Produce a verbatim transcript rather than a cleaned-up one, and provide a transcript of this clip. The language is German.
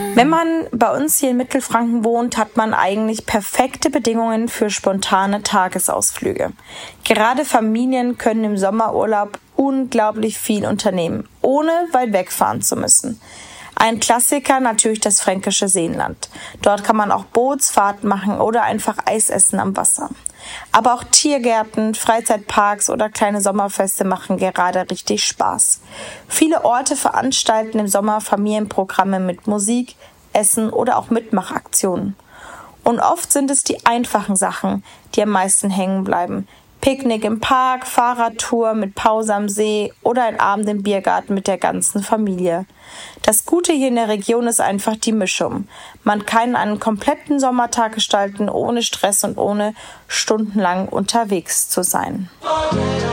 Wenn man bei uns hier in Mittelfranken wohnt, hat man eigentlich perfekte Bedingungen für spontane Tagesausflüge. Gerade Familien können im Sommerurlaub unglaublich viel unternehmen, ohne weit wegfahren zu müssen. Ein Klassiker natürlich das fränkische Seenland. Dort kann man auch Bootsfahrten machen oder einfach Eis essen am Wasser. Aber auch Tiergärten, Freizeitparks oder kleine Sommerfeste machen gerade richtig Spaß. Viele Orte veranstalten im Sommer Familienprogramme mit Musik, Essen oder auch Mitmachaktionen. Und oft sind es die einfachen Sachen, die am meisten hängen bleiben. Picknick im Park, Fahrradtour mit Pause am See oder ein Abend im Biergarten mit der ganzen Familie. Das Gute hier in der Region ist einfach die Mischung. Man kann einen kompletten Sommertag gestalten, ohne Stress und ohne stundenlang unterwegs zu sein.